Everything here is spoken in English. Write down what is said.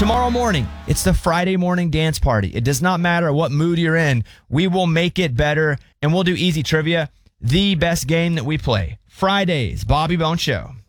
Tomorrow morning, it's the Friday morning dance party. It does not matter what mood you're in. We will make it better, and we'll do easy trivia, the best game that we play. Fridays, Bobby Bone Show.